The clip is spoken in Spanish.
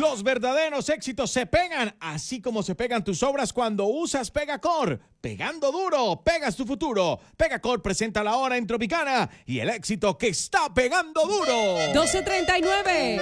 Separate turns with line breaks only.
Los verdaderos éxitos se pegan, así como se pegan tus obras cuando usas Pegacor. Pegando duro, pegas tu futuro. Pegacor presenta la hora en Tropicana y el éxito que está pegando duro.
12:39.